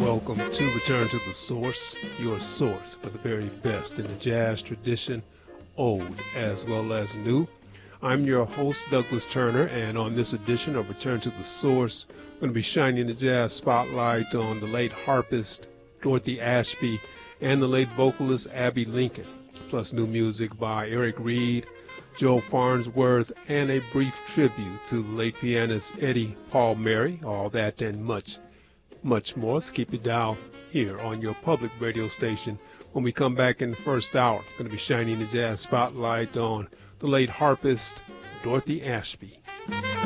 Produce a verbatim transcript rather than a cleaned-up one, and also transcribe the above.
welcome to Return to the Source, your source for the very best in the jazz tradition, old as well as new. I'm your host, Douglas Turner, and on this edition of Return to the Source, I'm going to be shining the jazz spotlight on the late harpist Dorothy Ashby and the late vocalist Abbey Lincoln, plus new music by Eric Reed, Joe Farnsworth, and a brief tribute to the late pianist Eddie Palmieri. All that and much, much more. So keep it down here on your public radio station. When we come back in the first hour, I'm going to be shining the jazz spotlight on the late harpist Dorothy Ashby.